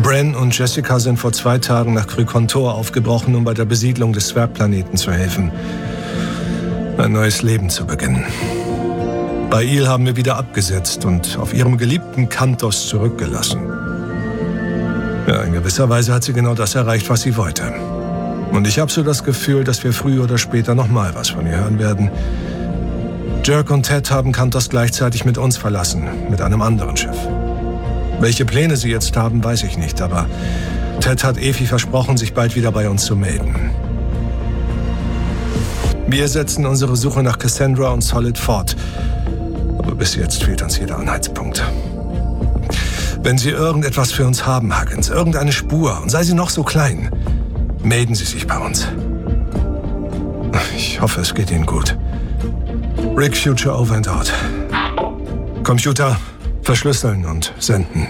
Bren und Jessica sind vor 2 Tagen nach Krykontor aufgebrochen, um bei der Besiedlung des Zwergplaneten zu helfen. Ein neues Leben zu beginnen. Bei Il haben wir wieder abgesetzt und auf ihrem geliebten Kantos zurückgelassen. Ja, in gewisser Weise hat sie genau das erreicht, was sie wollte. Und ich habe so das Gefühl, dass wir früher oder später noch mal was von ihr hören werden. Jerk und Ted haben Kantos gleichzeitig mit uns verlassen, mit einem anderen Schiff. Welche Pläne sie jetzt haben, weiß ich nicht, aber Ted hat Efi versprochen, sich bald wieder bei uns zu melden. Wir setzen unsere Suche nach Cassandra und Solid fort. Aber bis jetzt fehlt uns jeder Anhaltspunkt. Wenn Sie irgendetwas für uns haben, Huggins, irgendeine Spur, und sei sie noch so klein, melden Sie sich bei uns. Ich hoffe, es geht Ihnen gut. Rick, Future over and out. Computer, verschlüsseln und senden.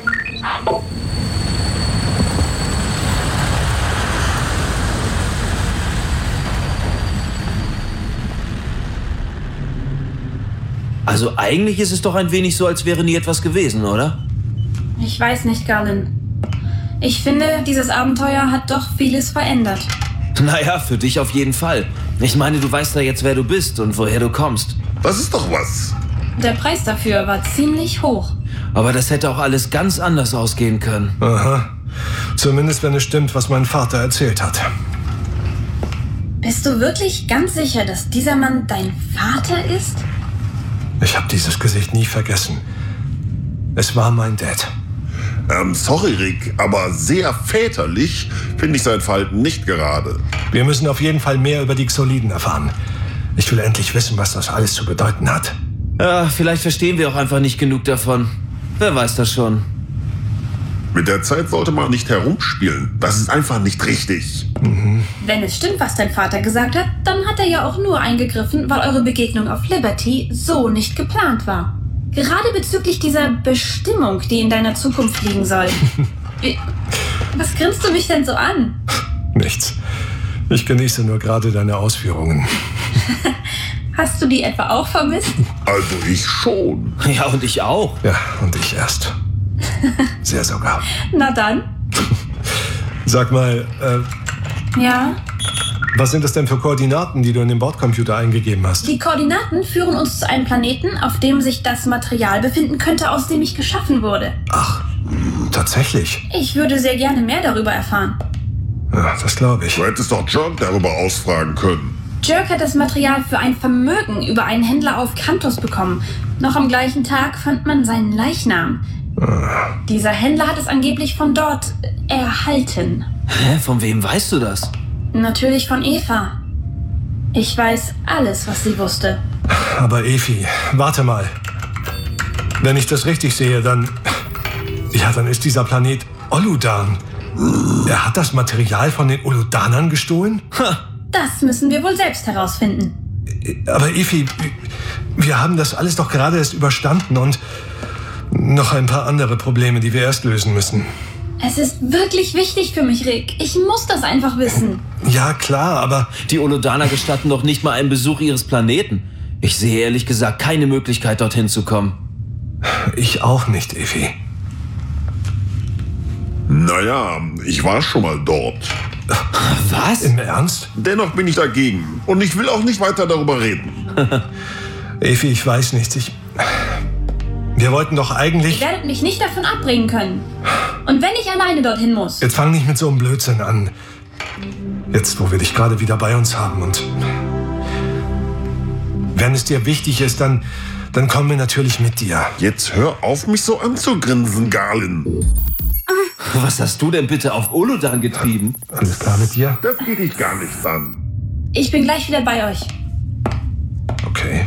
Also eigentlich ist es doch ein wenig so, als wäre nie etwas gewesen, oder? Ich weiß nicht, Garlin. Ich finde, dieses Abenteuer hat doch vieles verändert. Naja, für dich auf jeden Fall. Ich meine, du weißt ja jetzt, wer du bist und woher du kommst. Das ist doch was. Der Preis dafür war ziemlich hoch. Aber das hätte auch alles ganz anders ausgehen können. Aha. Zumindest, wenn es stimmt, was mein Vater erzählt hat. Bist du wirklich ganz sicher, dass dieser Mann dein Vater ist? Ich habe dieses Gesicht nie vergessen. Es war mein Dad. Sorry, Rick, aber sehr väterlich finde ich sein Verhalten nicht gerade. Wir müssen auf jeden Fall mehr über die Xoliden erfahren. Ich will endlich wissen, was das alles zu bedeuten hat. Ja, vielleicht verstehen wir auch einfach nicht genug davon. Wer weiß das schon. Mit der Zeit sollte man nicht herumspielen. Das ist einfach nicht richtig. Wenn es stimmt, was dein Vater gesagt hat, dann hat er ja auch nur eingegriffen, weil eure Begegnung auf Liberty so nicht geplant war. Gerade bezüglich dieser Bestimmung, die in deiner Zukunft liegen soll. Was grinst du mich denn so an? Nichts. Ich genieße nur gerade deine Ausführungen. Hast du die etwa auch vermisst? Also ich schon. Ja, und ich auch. Ja, und ich erst. Sehr sogar. Na dann. Sag mal, Ja? was sind das denn für Koordinaten, die du in den Bordcomputer eingegeben hast? Die Koordinaten führen uns zu einem Planeten, auf dem sich das Material befinden könnte, aus dem ich geschaffen wurde. Ach, tatsächlich? Ich würde sehr gerne mehr darüber erfahren. Ja, das glaube ich. Du hättest doch Jerk darüber ausfragen können. Jerk hat das Material für ein Vermögen über einen Händler auf Kantos bekommen. Noch am gleichen Tag fand man seinen Leichnam. Dieser Händler hat es angeblich von dort erhalten. Hä? Von wem weißt du das? Natürlich von Eva. Ich weiß alles, was sie wusste. Aber Efi, warte mal. Wenn ich das richtig sehe, dann... Ja, dann ist dieser Planet Oludan. Er hat das Material von den Oludanern gestohlen? Das müssen wir wohl selbst herausfinden. Aber Efi, wir haben das alles doch gerade erst überstanden und noch ein paar andere Probleme, die wir erst lösen müssen. Es ist wirklich wichtig für mich, Rick. Ich muss das einfach wissen. Ja, klar, aber... Die Oludaner gestatten doch nicht mal einen Besuch ihres Planeten. Ich sehe ehrlich gesagt keine Möglichkeit, dorthin zu kommen. Ich auch nicht, Efi. Naja, ich war schon mal dort. Was? Im Ernst? Dennoch bin ich dagegen. Und ich will auch nicht weiter darüber reden. Efi, ich weiß nichts. Wir wollten doch Ihr eigentlich... werdet mich nicht davon abbringen können. Und wenn ich alleine dorthin muss? Jetzt fang nicht mit so einem Blödsinn an. Jetzt, wo wir dich gerade wieder bei uns haben und... Wenn es dir wichtig ist, dann kommen wir natürlich mit dir. Jetzt hör auf, mich so anzugrinsen, Garlin. Was hast du denn bitte auf Oludan getrieben? Alles klar mit dir? Das geht dich gar nichts an. Ich bin gleich wieder bei euch. Okay.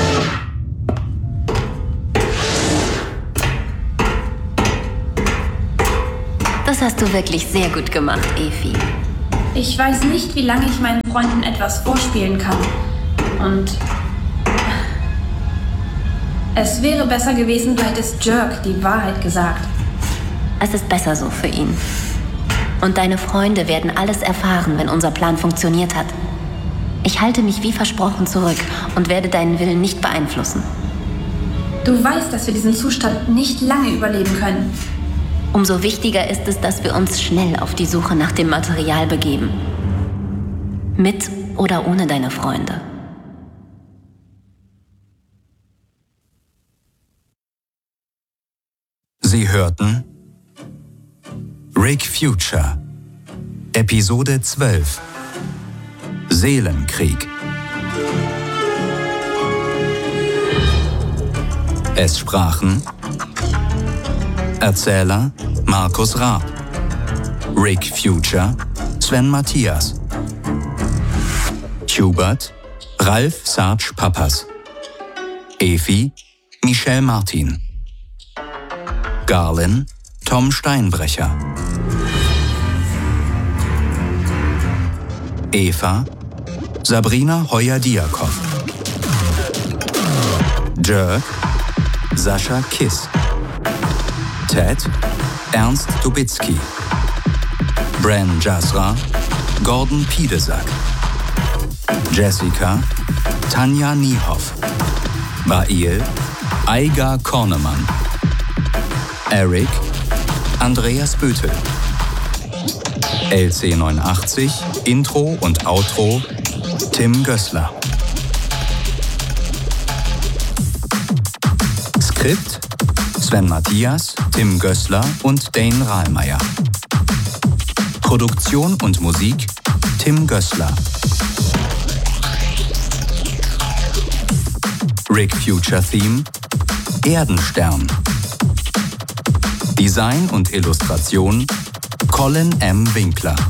Das hast du wirklich sehr gut gemacht, Efi. Ich weiß nicht, wie lange ich meinen Freunden etwas vorspielen kann. Und es wäre besser gewesen, du hättest Jerk die Wahrheit gesagt. Es ist besser so für ihn. Und deine Freunde werden alles erfahren, wenn unser Plan funktioniert hat. Ich halte mich wie versprochen zurück und werde deinen Willen nicht beeinflussen. Du weißt, dass wir diesen Zustand nicht lange überleben können. Umso wichtiger ist es, dass wir uns schnell auf die Suche nach dem Material begeben. Mit oder ohne deine Freunde. Sie hörten Rig Future, Episode 12, Seelenkrieg. Es sprachen Erzähler Markus Raab, Rig Future Sven Matthias, Hubert Ralf Sarge Pappas, Efi Michelle Martin, Garlin Tom Steinbrecher, Eva Sabrina Heuer-Diakow, Jerk Sascha Kiss, Ted Ernst Dubitzky, Bran Jasra Gordon Piedesack, Jessica Tanja Niehoff, Bail Aigar Kornemann, Eric Andreas Bötel, LC89 Intro und Outro Tim Gößler. Skript Sven Matthias, Tim Gößler und Dane Rahlmeier. Produktion und Musik Tim Gößler. Rig Future Theme Erdenstern. Design und Illustration Colin M. Winkler.